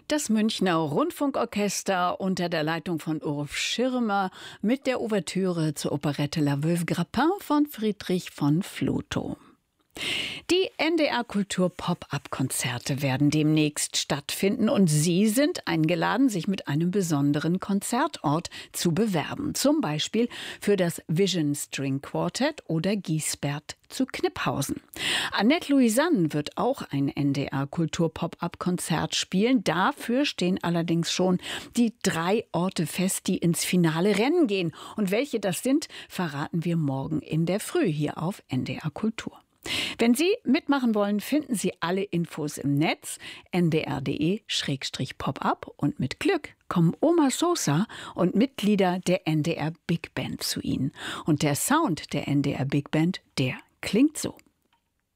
Das Münchner Rundfunkorchester unter der Leitung von Ulf Schirmer mit der Ouvertüre zur Operette La Veuve Grappin von Friedrich von Flotow. Die NDR Kultur Pop-up-Konzerte werden demnächst stattfinden und Sie sind eingeladen, sich mit einem besonderen Konzertort zu bewerben. Zum Beispiel für das Vision String Quartet oder Giesbert zu Kniphausen. Annette Louisanne wird auch ein NDR Kultur Pop-up-Konzert spielen. Dafür stehen allerdings schon die 3 Orte fest, die ins Finale Rennen gehen. Und welche das sind, verraten wir morgen in der Früh hier auf NDR Kultur. Wenn Sie mitmachen wollen, finden Sie alle Infos im Netz ndr.de/pop-up und mit Glück kommen Oma Sosa und Mitglieder der NDR Big Band zu Ihnen. Und der Sound der NDR Big Band, der klingt so.